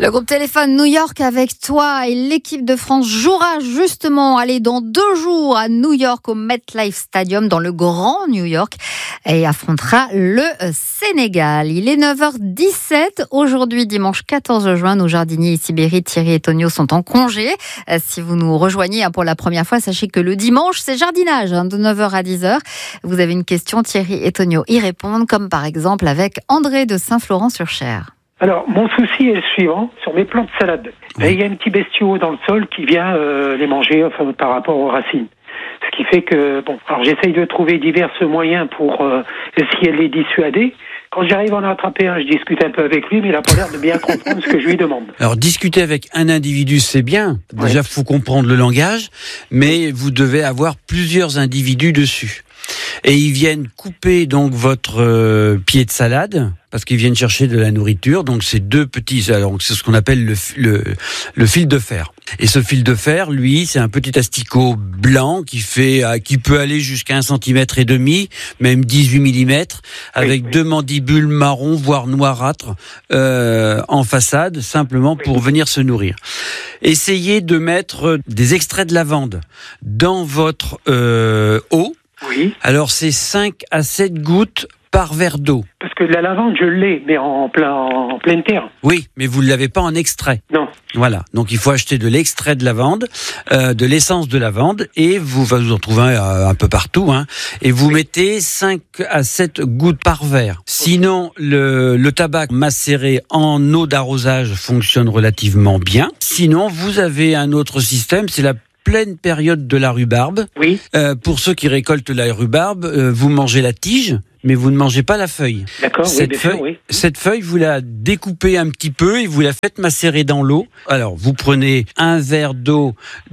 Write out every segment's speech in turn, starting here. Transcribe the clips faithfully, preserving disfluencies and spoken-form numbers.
Le groupe Téléphone New York avec toi et l'équipe de France jouera justement, allez, dans deux jours à New York au MetLife Stadium dans le Grand New York et affrontera le Sénégal. Il est neuf heures dix-sept aujourd'hui, dimanche quatorze juin. Nos jardiniers ici, Berry, Thierry et Tonio sont en congé. Si vous nous rejoignez pour la première fois, sachez que le dimanche, c'est jardinage de neuf heures à dix heures. Vous avez une question, Thierry et Tonio y répondent, comme par exemple avec André de Saint-Florent-sur-Cher. Alors, mon souci est le suivant. Sur mes plantes de salade, oui. Il y a un petit bestiau dans le sol qui vient euh, les manger enfin, par rapport aux racines. Ce qui fait que, bon, alors j'essaye de trouver divers moyens pour euh, essayer de les dissuader. Quand j'arrive à en attraper un, je discute un peu avec lui, mais il n'a pas l'air de bien comprendre ce que je lui demande. Alors, discuter avec un individu, c'est bien. Déjà, il ouais. faut comprendre le langage, mais vous devez avoir plusieurs individus dessus. Et ils viennent couper donc votre euh, pied de salade parce qu'ils viennent chercher de la nourriture. Donc c'est deux petits, alors c'est ce qu'on appelle le, le le fil de fer. Et ce fil de fer, lui, c'est un petit asticot blanc qui fait qui peut aller jusqu'à un centimètre et demi, même dix-huit millimètres, avec oui, oui. deux mandibules marron voire noirâtres euh, en façade, simplement pour oui. venir se nourrir. Essayez de mettre des extraits de lavande dans votre euh, eau. Oui. Alors, c'est cinq à sept gouttes par verre d'eau. Parce que la lavande, je l'ai, mais en, plein, en pleine terre. Oui, mais vous ne l'avez pas en extrait. Non. Voilà, donc il faut acheter de l'extrait de lavande, euh, de l'essence de lavande, et vous, vous en trouvez un, un peu partout, hein, et vous oui. mettez cinq à sept gouttes par verre. Sinon, le, le tabac macéré en eau d'arrosage fonctionne relativement bien. Sinon, vous avez un autre système, c'est la pleine période de la rhubarbe. Oui. Euh, pour ceux qui récoltent la rhubarbe, euh, vous mangez la tige, mais vous ne mangez pas la feuille. D'accord, cette oui, bien feuille, sûr, oui. Cette feuille, vous la découpez un petit peu et vous la faites macérer dans l'eau. Alors, vous prenez un verre d'eau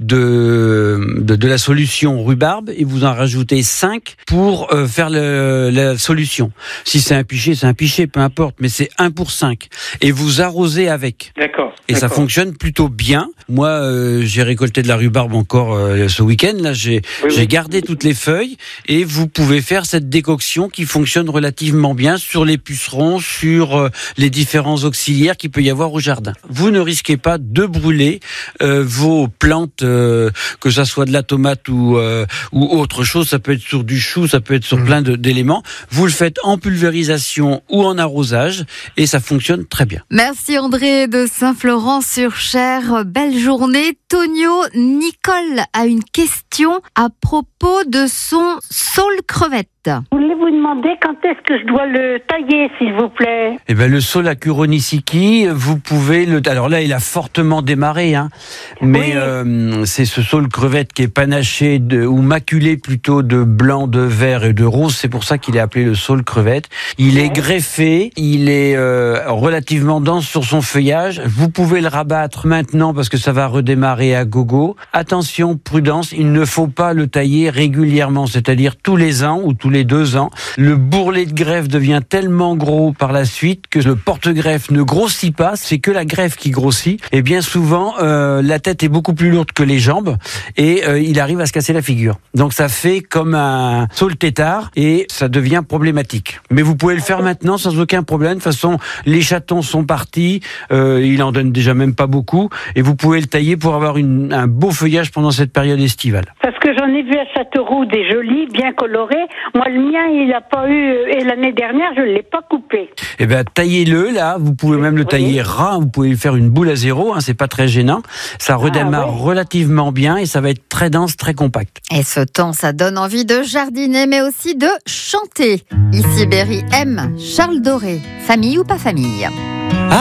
de, de, de la solution rhubarbe et vous en rajoutez cinq pour euh, faire le, la solution. Si c'est un pichet, c'est un pichet, peu importe, mais c'est un pour cinq. Et vous arrosez avec. D'accord. Et d'accord. ça fonctionne plutôt bien. Moi, euh, j'ai récolté de la rhubarbe encore euh, ce week-end. Là, j'ai, oui, j'ai oui. gardé toutes les feuilles et vous pouvez faire cette décoction qui fonctionne relativement bien sur les pucerons, sur euh, les différents auxiliaires qu'il peut y avoir au jardin. Vous ne risquez pas de brûler euh, vos plantes, euh, que ça soit de la tomate ou euh, ou autre chose. Ça peut être sur du chou, ça peut être sur mmh. plein de, d'éléments. Vous le faites en pulvérisation ou en arrosage et ça fonctionne très bien. Merci André de Saint-Florent-sur-Cher. Belle journée. Tonio, Nicole a une question à propos de son saule crevette. Je voulais vous demander quand est-ce que je dois le tailler, s'il vous plaît. Eh ben le saule à Kuronisiki, vous pouvez le. Alors là, il a fortement démarré, hein. Mais oui. euh, c'est ce saule crevette qui est panaché de, ou maculé plutôt de blanc, de vert et de rose. C'est pour ça qu'il est appelé le saule crevette. Il ouais. est greffé, il est euh, relativement dense sur son feuillage. Vous pouvez le rabattre maintenant parce que ça va redémarrer à gogo. Attention, prudence, il ne faut pas le tailler régulièrement, c'est-à-dire tous les ans ou tous les deux ans. Le bourrelet de greffe devient tellement gros par la suite que le porte-greffe ne grossit pas, c'est que la greffe qui grossit. Et bien souvent, euh, la tête est beaucoup plus lourde que les jambes et euh, il arrive à se casser la figure. Donc ça fait comme un saule tétard et ça devient problématique. Mais vous pouvez le faire maintenant sans aucun problème. De toute façon, les chatons sont partis, euh, il en donne déjà même pas beaucoup et vous pouvez le tailler pour avoir une, un beau feuillage pendant cette période estivale. Parce que j'en ai vu à Châteauroux des jolis, bien colorés. Moi, le mien, il n'a pas eu, et l'année dernière, je ne l'ai pas coupé. Eh bien, taillez-le, là. Vous pouvez même le tailler oui. ras. Vous pouvez faire une boule à zéro. Hein, c'est pas très gênant. Ça redémarre ah, ouais. relativement bien et ça va être très dense, très compact. Et ce temps, ça donne envie de jardiner, mais aussi de chanter. Ici, Berry aime Charles Doré. Famille ou pas famille?